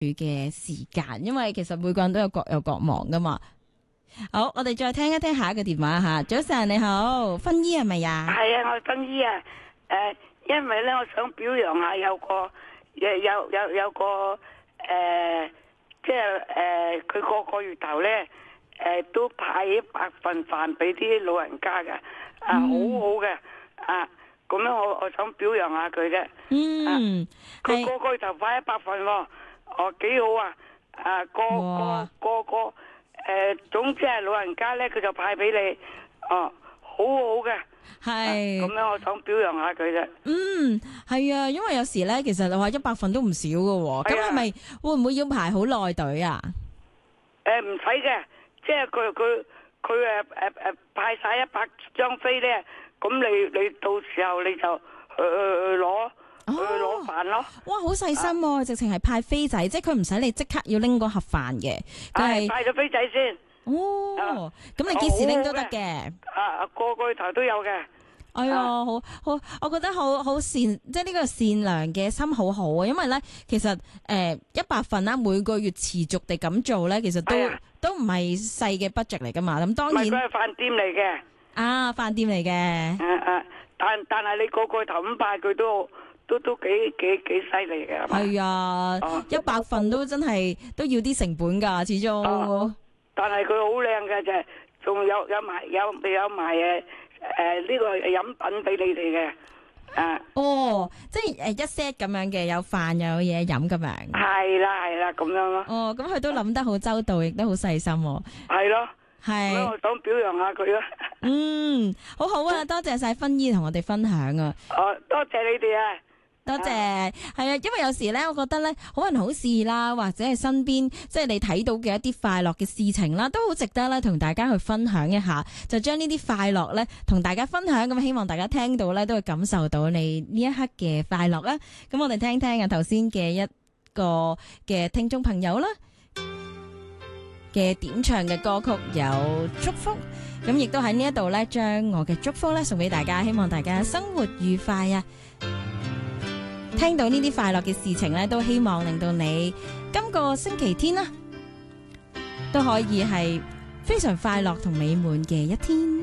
嘅時間，因為其實每個人都有各有各忙噶嘛。好，我哋再聽一聽下一個電話吓。早晨你好，芬姨係咪呀？ 係啊，我係芬姨啊。因為咧，我想表揚下有個即係佢個月頭咧，都派100份飯俾啲老人家嘅，好好嘅啊。咁樣我想表揚下佢啫。佢個月頭派100份喎，幾好啊！個總之係老人家咧，佢就派俾你，好好嘅。係咁樣，我想表揚下佢啫。 係啊，因為有時咧，其實你話100份都唔少噶，咁係咪會唔會要排好耐隊啊？ 唔使嘅，即係佢派晒100張飛咧，咁你到時候你就攞飯咯。哇， 好細心喎，直情係派飛仔，即係佢唔使你即刻要拎嗰盒飯嘅， 係派咗飛仔先。 咁你幾時拎都得嘅。 個月頭都有嘅。 哎呀，好，我覺得好善，即係呢個善良嘅心好好啊！因為咧，其實100份啦，每個月持續地咁做咧，其實都唔係細嘅 budget 嚟噶嘛。咁當然， 佢係飯店嚟嘅。 飯店嚟嘅。 但係你個月頭咁派佢都幾犀利嘅。 係啊，100份都真係都要啲成本噶，始終。 但係佢好靚嘅啫，仲有埋呢個飲品俾你哋嘅。 即係一 set 咁樣嘅，有飯又有嘢飲咁樣。 係啦，咁樣咯。 咁佢都諗得好周到，亦都好細心。 係咯，係。我想表揚下佢啦。 好好啊，多謝晒芬姨同我哋分享啊。 多謝你哋啊。 多謝，係啊，因為有時咧，我覺得咧，好人好事啦，或者係身邊即係你睇到嘅一啲快樂嘅事情啦，都好值得咧同大家去分享一下，就將呢啲快樂咧同大家分享，咁希望大家聽到咧都會感受到你呢一刻嘅快樂啦。咁我哋聽聽啊頭先嘅一個嘅聽眾朋友啦嘅點唱嘅歌曲有祝福，咁亦都喺呢一度咧將我嘅祝福咧送俾大家，希望大家生活愉快啊！聽到呢啲快樂嘅事情咧，都希望令到你今個星期天啦，都可以係非常快樂同美滿嘅一天。